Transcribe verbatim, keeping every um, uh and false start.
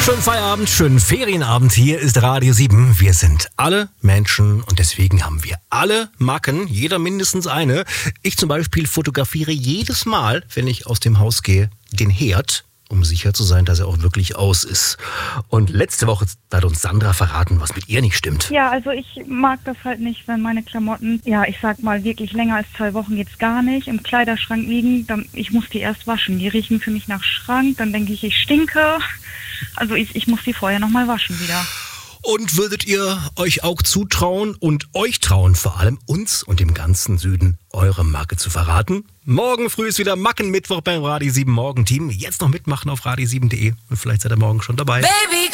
Schönen Feierabend, schönen Ferienabend. Hier ist Radio sieben. Wir sind alle Menschen und deswegen haben wir alle Macken, jeder mindestens eine. Ich zum Beispiel fotografiere jedes Mal, wenn ich aus dem Haus gehe, den Herd, um sicher zu sein, dass er auch wirklich aus ist. Und letzte Woche hat uns Sandra verraten, was mit ihr nicht stimmt. Ja, also ich mag das halt nicht, wenn meine Klamotten, ja, ich sag mal, wirklich länger als zwei Wochen geht's gar nicht, im Kleiderschrank liegen. Dann, ich muss die erst waschen. Die riechen für mich nach Schrank. Dann denke ich, ich stinke. Also ich, ich muss die vorher nochmal waschen wieder. Und würdet ihr euch auch zutrauen und euch trauen, vor allem uns und dem ganzen Süden, eure Marke zu verraten? Morgen früh ist wieder Mackenmittwoch beim Radio sieben Morgenteam. Jetzt noch mitmachen auf radio sieben punkt de und vielleicht seid ihr morgen schon dabei. Baby.